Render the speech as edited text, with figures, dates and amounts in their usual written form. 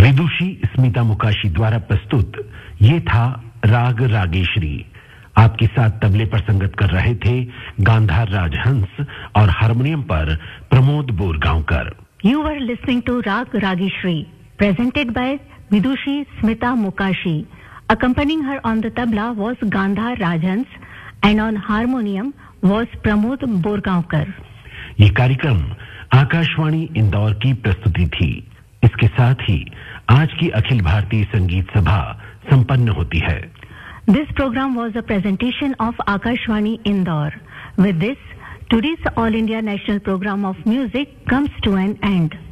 विदुषी स्मिता मुकाशी द्वारा प्रस्तुत ये था राग रागेश्वरी। आपके साथ तबले पर संगत कर रहे थे गांधार राजहंस और हारमोनियम पर Pramod Borgaonkar. You were listening to Rag Rageshri, presented by Vidushi Smita Mukashi. Accompanying her on the tabla was Gandhar Rajhans and on harmonium was Pramod Borgaonkar. ये कार्यक्रम आकाशवाणी इंदौर की प्रस्तुति थी। इसके साथ ही आज की अखिल भारतीय संगीत सभा संपन्न होती है। This program was a presentation of Akashvani Indore. With this, today's All India National Program of Music comes to an end.